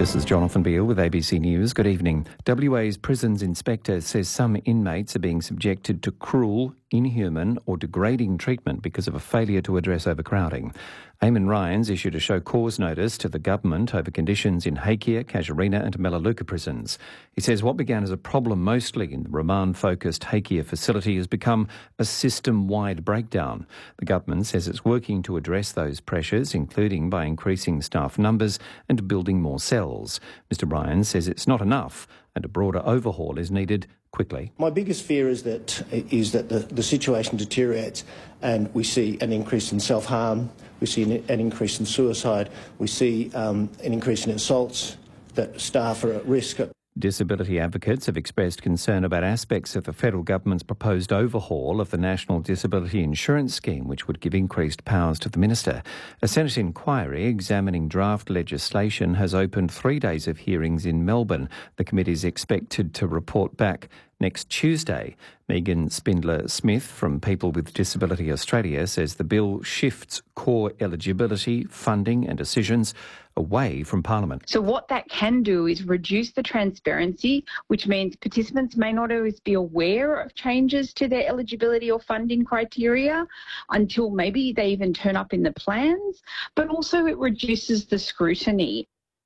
This is Jonathan Beale with ABC News. Good evening. WA's prisons inspector says some inmates are being subjected to cruel, inhuman or degrading treatment because of a failure to address overcrowding. Eamon Ryans issued a show cause notice to the government over conditions in Hakea, Casuarina and Melaleuca prisons. He says what began as a problem mostly in the remand-focused Hakea facility has become a system-wide breakdown. The government says it's working to address those pressures, including by increasing staff numbers and building more cells. Mr Ryans says it's not enough and a broader overhaul is needed quickly. My biggest fear is that the situation deteriorates and we see an increase in self-harm, we see an increase in suicide, we see an increase in assaults, that staff are at risk. Disability advocates have expressed concern about aspects of the federal government's proposed overhaul of the National Disability Insurance Scheme, which would give increased powers to the minister. A Senate inquiry examining draft legislation has opened 3 days of hearings in Melbourne. The committee is expected to report back next Tuesday. Megan Spindler-Smith from People with Disability Australia says the bill shifts core eligibility, funding and decisions away from Parliament. So what that can do is reduce the transparency, which means participants may not always be aware of changes to their eligibility or funding criteria until maybe they even turn up in the plans, but also it reduces the scrutiny.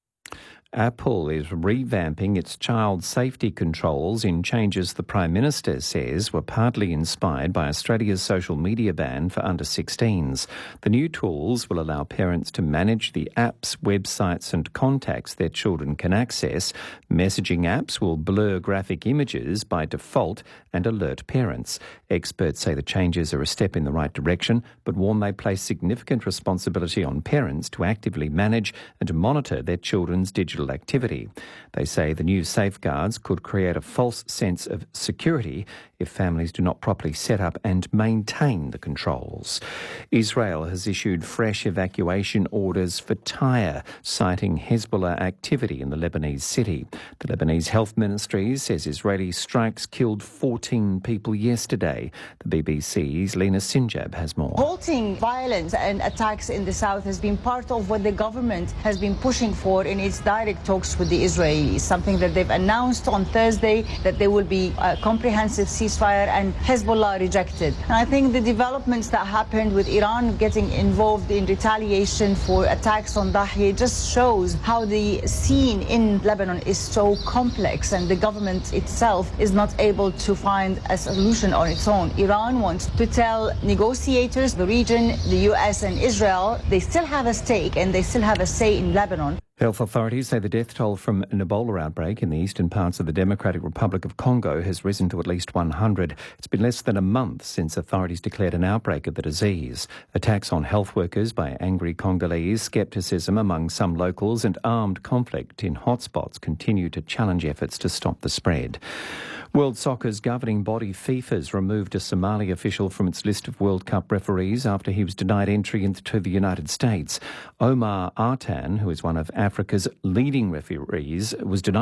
Apple is revamping its child safety controls in changes the Prime Minister says were partly inspired by Australia's social media ban for under-16s. The new tools will allow parents to manage the apps, websites and contacts their children can access. Messaging apps will blur graphic images by default and alert parents. Experts say the changes are a step in the right direction, but warn they place significant responsibility on parents to actively manage and monitor their children's digital activity. They say the new safeguards could create a false sense of security if families do not properly set up and maintain the controls. Israel has issued fresh evacuation orders for Tyre, citing Hezbollah activity in the Lebanese city. The Lebanese Health Ministry says Israeli strikes killed 14 people yesterday. The BBC's Lena Sinjab has more. Halting violence and attacks in the south has been part of what the government has been pushing for in its direct talks with the Israelis, something that they've announced on Thursday, that there will be a comprehensive ceasefire, and Hezbollah rejected. And I think the developments that happened with Iran getting involved in retaliation for attacks on Dahye just shows how the scene in Lebanon is so complex and the government itself is not able to find a solution on its own. Iran wants to tell negotiators, the region, the US and Israel, they still have a stake and they still have a say in Lebanon. Health authorities say the death toll from an Ebola outbreak in the eastern parts of the Democratic Republic of Congo has risen to at least 100. It's been less than a month since authorities declared an outbreak of the disease. Attacks on health workers by angry Congolese, scepticism among some locals and armed conflict in hotspots continue to challenge efforts to stop the spread. World Soccer's governing body FIFA's removed a Somali official from its list of World Cup referees after he was denied entry into the United States. Omar Artan, who is one of Africa's leading referees, was denied